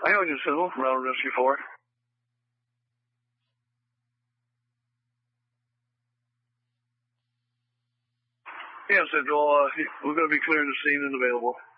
Huntington Sizzle, Round Rescue 4. Yeah, Central, we're going to be clearing the scene and available.